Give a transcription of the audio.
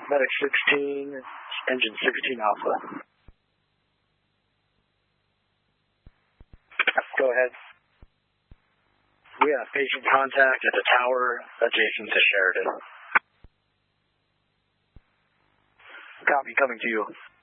Medic 16, engine 16 Alpha. Go ahead. We have patient contact at the tower adjacent to Sheridan. Copy, coming to you.